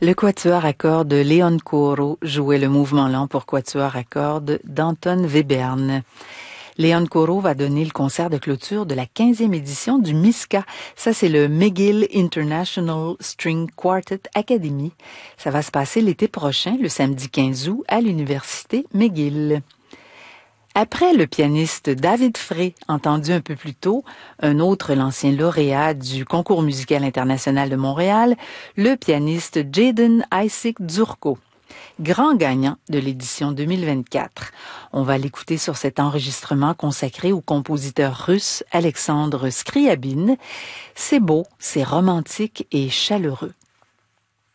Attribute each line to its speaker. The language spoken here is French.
Speaker 1: Le quatuor à cordes Leon Coro jouait le mouvement lent pour quatuor à cordes d'Anton Webern. Leon Coro va donner le concert de clôture de la 15e édition du MISCA. Ça, c'est le McGill International String Quartet Academy. Ça va se passer l'été prochain, le samedi 15 août, à l'université McGill. Après le pianiste David Frey, entendu un peu plus tôt, un autre l'ancien lauréat du Concours musical international de Montréal, le pianiste Jaden Isaac Dzurko, grand gagnant de l'édition 2024. On va l'écouter sur cet enregistrement consacré au compositeur russe Alexandre Scriabine. C'est beau, c'est romantique et chaleureux.